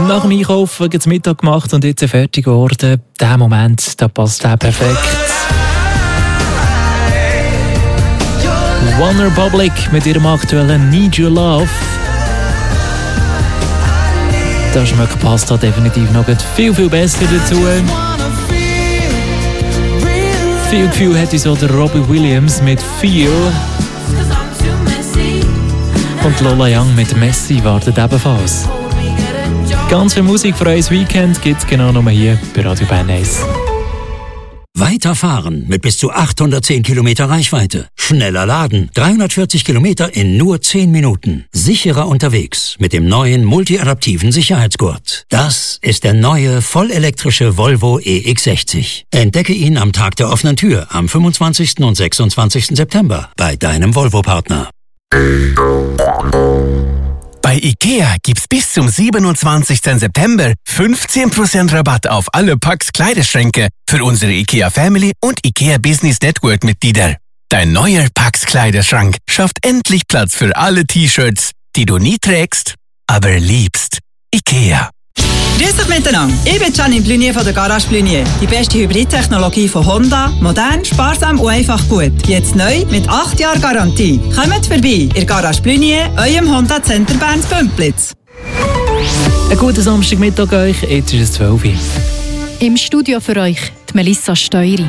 Nach dem Einkaufen zum Mittag gemacht und jetzt fertig geworden. Der Moment, da passt der perfekt. OneRepublic mit ihrem aktuellen Need Your Love. Da schmeckt Pasta definitiv noch viel, viel besser dazu. Viel Gefühl hat uns auch der Robbie Williams mit Feel. Und Lola Young mit Messi wartet ebenfalls. Ganz viel Musik für euer Weekend gibt es genau nur hier bei Radio Bern 1. Weiterfahren mit bis zu 810 Kilometer Reichweite. Schneller laden. 340 Kilometer in nur 10 Minuten. Sicherer unterwegs mit dem neuen multiadaptiven Sicherheitsgurt. Das ist der neue vollelektrische Volvo EX60. Entdecke ihn am Tag der offenen Tür am 25. und 26. September bei deinem Volvo-Partner. Bei IKEA gibt's bis zum 27. September 15% Rabatt auf alle Pax Kleiderschränke für unsere IKEA Family und IKEA Business Network Mitglieder. Dein neuer Pax Kleiderschrank schafft endlich Platz für alle T-Shirts, die du nie trägst, aber liebst. IKEA. Grüß euch miteinander. Ich bin Janine Blunier von der Garage Blunier. Die beste Hybridtechnologie von Honda. Modern, sparsam und einfach gut. Jetzt neu mit 8 Jahren Garantie. Kommt vorbei in Garage Blunier, eurem Honda Center Bern Bümplitz. Einen guten Samstagmittag euch, jetzt ist es 12 Uhr. Im Studio für euch die Melissa Steueri.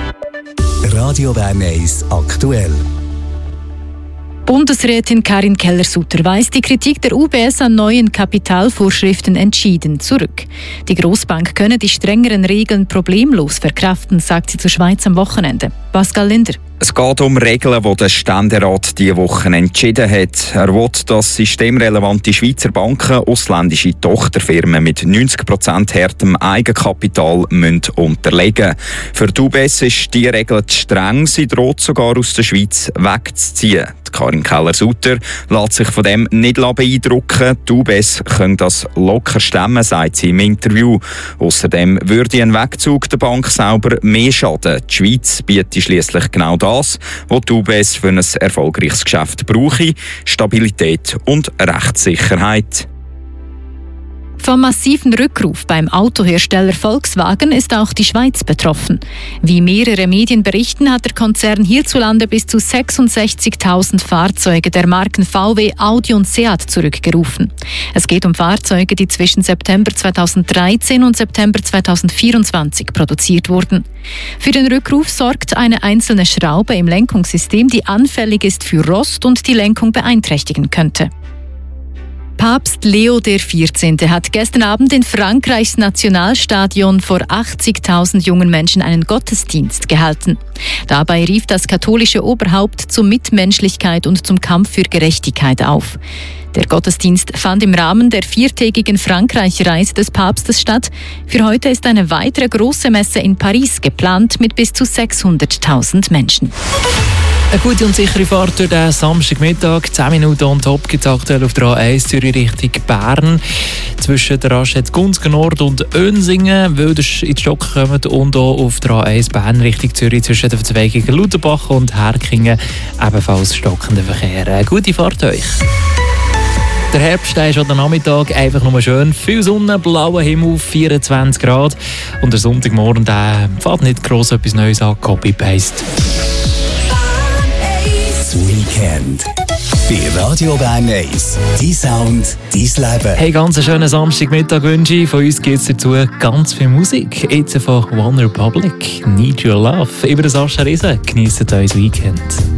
Radio Bern 1 aktuell. Bundesrätin Karin Keller-Sutter weist die Kritik der UBS an neuen Kapitalvorschriften entschieden zurück. Die Grossbank könne die strengeren Regeln problemlos verkraften, sagt sie zur Schweiz am Wochenende. Pascal Linder. Es geht um Regeln, die der Ständerat diese Woche entschieden hat. Er will, dass systemrelevante Schweizer Banken ausländische Tochterfirmen mit 90% härtem Eigenkapital unterlegen müssen. Für die UBS ist diese Regel zu streng. Sie droht sogar aus der Schweiz wegzuziehen. Karin Keller-Sutter lässt sich von dem nicht beeindrucken. Die UBS können das locker stemmen, sagt sie im Interview. Außerdem würde ein Wegzug der Bank selber mehr schaden. Die Schweiz bietet schliesslich genau das, was die UBS für ein erfolgreiches Geschäft brauche: Stabilität und Rechtssicherheit. Vom massiven Rückruf beim Autohersteller Volkswagen ist auch die Schweiz betroffen. Wie mehrere Medien berichten, hat der Konzern hierzulande bis zu 66.000 Fahrzeuge der Marken VW, Audi und Seat zurückgerufen. Es geht um Fahrzeuge, die zwischen September 2013 und September 2024 produziert wurden. Für den Rückruf sorgt eine einzelne Schraube im Lenkungssystem, die anfällig ist für Rost und die Lenkung beeinträchtigen könnte. Papst Leo XIV. Hat gestern Abend in Frankreichs Nationalstadion vor 80.000 jungen Menschen einen Gottesdienst gehalten. Dabei rief das katholische Oberhaupt zur Mitmenschlichkeit und zum Kampf für Gerechtigkeit auf. Der Gottesdienst fand im Rahmen der 4-tägigen Frankreich-Reise des Papstes statt. Für heute ist eine weitere große Messe in Paris geplant mit bis zu 600.000 Menschen. Eine gute und sichere Fahrt durch den Samstagmittag. 10 Minuten on top gibt es aktuell auf der A1 Zürich Richtung Bern. Zwischen der Raststätte Gunzgen Nord und Önsingen, weil ihr in die Stock kommt, und auch auf der A1 Bern Richtung Zürich zwischen den Verzweigungen Lutherbach und Herkingen ebenfalls stockender Verkehr. Eine gute Fahrt euch. Der Herbst ist an der Nachmittag einfach nur schön. Viel Sonne, blauer Himmel, 24 Grad. Und der Sonntagmorgen fährt nicht gross etwas Neues an, Copy-Paste. Weekend bei Radio Bern 1. Dein Sound, dein Leben. Hey, ganz einen schönen Samstagmittag wünsche ich. Von uns gibt es dazu ganz viel Musik. Jetzt von OneRepublic, Need Your Love. Über das Ascha Riese. Genießt euer Weekend.